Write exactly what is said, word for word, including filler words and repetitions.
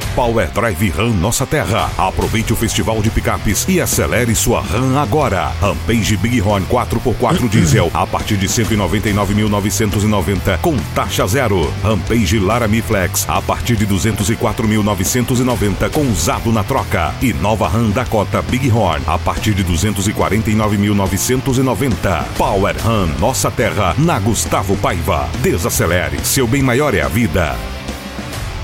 Power Drive Ram Nossa Terra. Aproveite o festival de picapes e acelere sua Ram agora. Rampage Bighorn quatro por quatro diesel a partir de cento e noventa e nove mil novecentos e noventa com taxa zero. Rampage Laramie Flex a partir de duzentos e quatro mil novecentos e noventa com usado na troca. E nova Ram Dakota Bighorn a partir de duzentos e quarenta e nove mil novecentos e noventa. Power Ram Nossa Terra na Gustavo Paiva. Desacelere, seu bem maior é a vida.